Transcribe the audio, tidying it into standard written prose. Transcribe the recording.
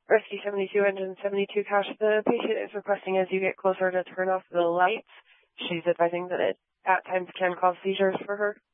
Rescue 72, engine 72 cash. The patient is requesting as you get closer to turn off the lights. She's advising that it at times can cause seizures for her.